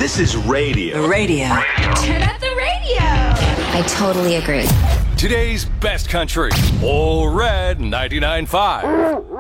This is radio. Radio. Turn up the radio. I totally agree. Today's best country. All Red 99.5.